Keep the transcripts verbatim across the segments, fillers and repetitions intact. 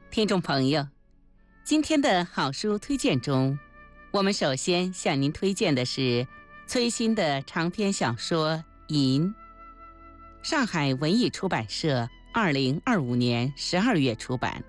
听众朋友，今天的好书推荐中，我们首先向您推荐的是崔新的长篇小说《银》，上海文艺出版社二零二五年十二月出版。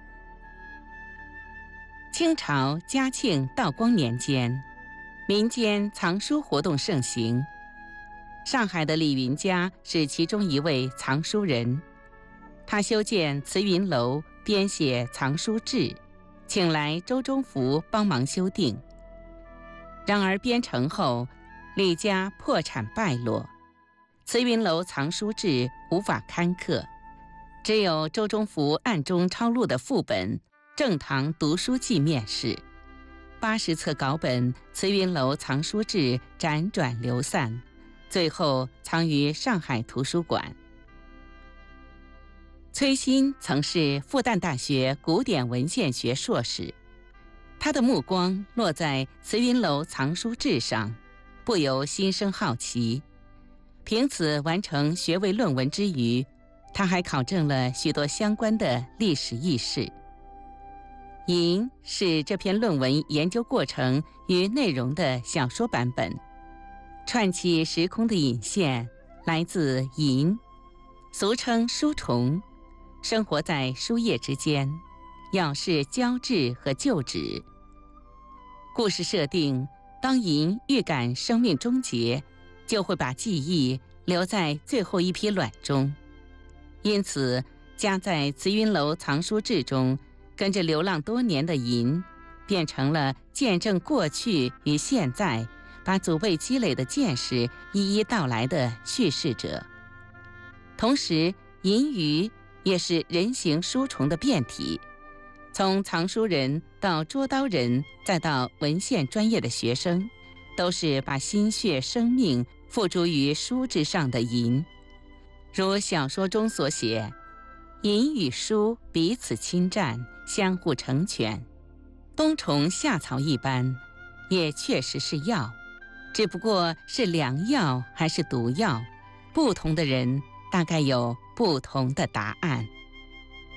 清朝嘉庆、道光年间，民间藏书活动盛行，上海的李云嘉是其中一位藏书人。他修建慈云楼，编写藏书志，请来周中福帮忙修订。然而编成后，李家破产败落，慈云楼藏书志无法刊刻，只有周中福暗中抄录的副本《正堂读书记》面世。八十册稿本慈云楼藏书志辗转流散，最后藏于上海图书馆。崔新曾是复旦大学古典文献学硕士，他的目光落在慈云楼藏书志上，不由心生好奇。凭此完成学位论文之余，他还考证了许多相关的历史轶事。银是这篇论文研究过程与内容的小说版本，串起时空的引线来自银，俗称书虫，生活在书页之间，咬噬胶质和旧纸。故事设定，当银预感生命终结，就会把记忆留在最后一批卵中，因此夹在慈云楼藏书志中，跟着流浪多年的银，变成了见证过去与现在，把祖辈积累的见识一一道来的叙事者。同时，银鱼也是人形书虫的变体，从藏书人到捉刀人，再到文献专业的学生，都是把心血生命付诸于书之上的银。如小说中所写，银与书彼此侵占，相互成全，冬虫夏草一般，也确实是药，只不过是良药还是毒药，不同的人大概有不同的答案。